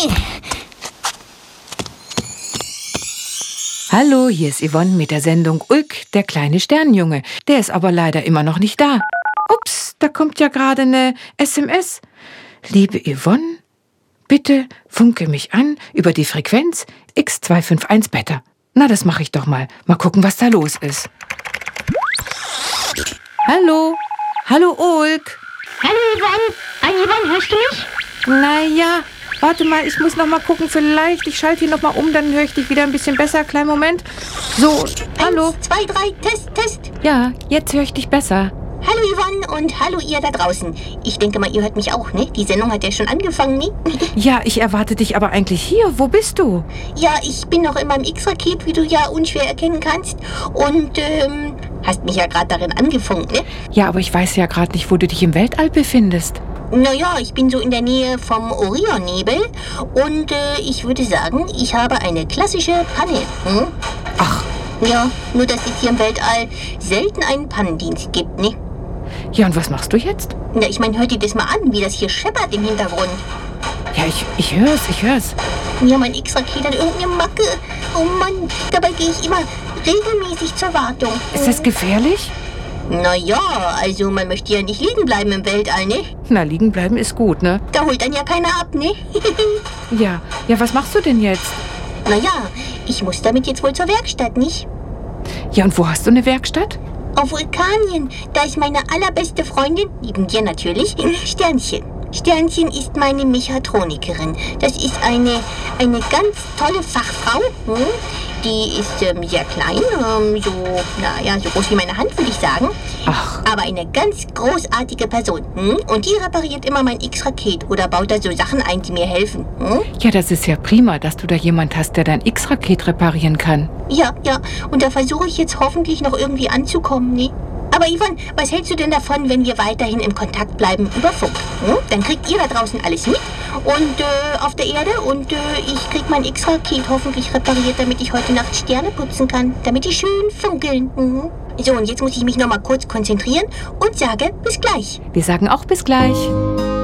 Hallo, hier ist Yvonne mit der Sendung Ulk, der kleine Sternenjunge. Der ist aber leider immer noch nicht da. Ups, da kommt ja gerade eine SMS. Liebe Yvonne, bitte funke mich an über die Frequenz X251 Beta. Na, das mache ich doch mal. Mal gucken, was da los ist. Hallo? Hallo, Ulk? Hallo, Yvonne. Yvonne, hörst du mich? Naja, warte mal, ich muss noch mal gucken. Vielleicht, ich schalte hier noch mal um, dann höre ich dich wieder ein bisschen besser. Kleinen Moment. So, hallo. 1, 2, 3, Test. Ja, jetzt höre ich dich besser. Hallo, Yvonne, und hallo ihr da draußen. Ich denke mal, ihr hört mich auch, ne? Die Sendung hat ja schon angefangen, ne? Ja, ich erwarte dich aber eigentlich hier. Wo bist du? Ja, ich bin noch in meinem X-Raket, wie du ja unschwer erkennen kannst. Und, hast mich ja gerade darin angefunkt, ne? Ja, aber ich weiß ja gerade nicht, wo du dich im Weltall befindest. Naja, ich bin so in der Nähe vom Orionnebel. Und, ich würde sagen, ich habe eine klassische Panne. Hm? Ach. Ja, nur dass es hier im Weltall selten einen Pannendienst gibt, ne? Ja, und was machst du jetzt? Na, ich meine, hört dir das mal an, wie das hier scheppert im Hintergrund. Ja, ich hör's. Ja, mein X-Raket hat irgendeine Macke. Oh Mann, dabei gehe ich immer regelmäßig zur Wartung. Ist das gefährlich? Naja, also man möchte ja nicht liegen bleiben im Weltall, ne? Na, liegen bleiben ist gut, ne? Da holt dann ja keiner ab, ne? Ja, was machst du denn jetzt? Naja, ich muss damit jetzt wohl zur Werkstatt, nicht? Ja, und wo hast du eine Werkstatt? Auf Vulkanien, da ist meine allerbeste Freundin, neben dir natürlich, Sternchen. Sternchen ist meine Mechatronikerin. Das ist eine ganz tolle Fachfrau. Die ist sehr klein, so groß wie meine Hand, würde ich sagen. Ach. Aber eine ganz großartige Person. Und die repariert immer mein X-Raket oder baut da so Sachen ein, die mir helfen. Ja, das ist ja prima, dass du da jemand hast, der dein X-Raket reparieren kann. Ja. Und da versuche ich jetzt hoffentlich noch irgendwie anzukommen, ne? Aber Yvonne, was hältst du denn davon, wenn wir weiterhin im Kontakt bleiben über Funk? Dann kriegt ihr da draußen alles mit und auf der Erde und ich krieg mein X-Raket hoffentlich repariert, damit ich heute Nacht Sterne putzen kann, damit die schön funkeln. So, und jetzt muss ich mich noch mal kurz konzentrieren und sage bis gleich. Wir sagen auch bis gleich.